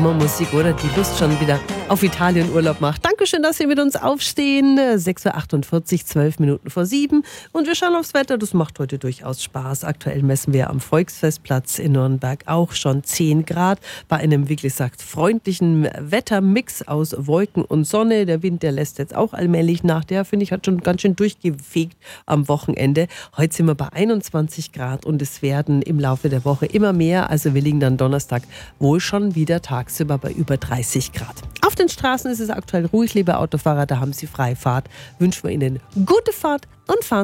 Musik, oder? Die Lust schon wieder auf Italien Urlaub macht. Dankeschön, dass Sie mit uns aufstehen. 6.48 Uhr, 12 Minuten vor 7. Und wir schauen aufs Wetter. Das macht heute durchaus Spaß. Aktuell messen wir am Volksfestplatz in Nürnberg auch schon 10 Grad. Bei einem, wie gesagt, freundlichen Wettermix aus Wolken und Sonne. Der Wind, der lässt jetzt auch allmählich nach. Der, finde ich, hat schon ganz schön durchgefegt am Wochenende. Heute sind wir bei 21 Grad und es werden im Laufe der Woche immer mehr. Also wir liegen dann Donnerstag wohl schon wieder tagsüber bei über 30 Grad. Auf den Straßen ist es aktuell ruhig, liebe Autofahrer, da haben Sie Freifahrt. Wünschen wir Ihnen gute Fahrt und fahren